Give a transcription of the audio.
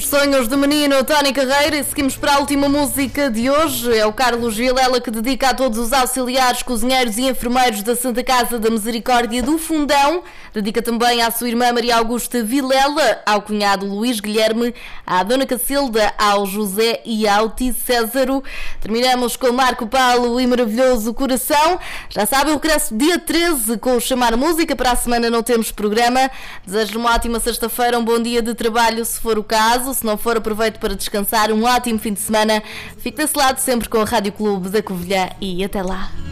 Os sonhos do menino Tony Carreira, e seguimos para a última música de hoje. É o Carlos Vilela, que dedica a todos os auxiliares, cozinheiros e enfermeiros da Santa Casa da Misericórdia do Fundão. Dedica também à sua irmã Maria Augusta Vilela, ao cunhado Luís Guilherme, à dona Cacilda, ao José e ao Tio Césaro. Terminamos com Marco Paulo e Maravilhoso Coração. Já sabem, eu regresso dia 13 com o Chamar Música. Para a semana não temos programa. Desejo-lhe uma ótima sexta-feira, um bom dia de trabalho se for o caso. Se não for, aproveito para descansar. Um ótimo fim de semana. Fique desse lado sempre com a Rádio Clube da Covilhã e até lá.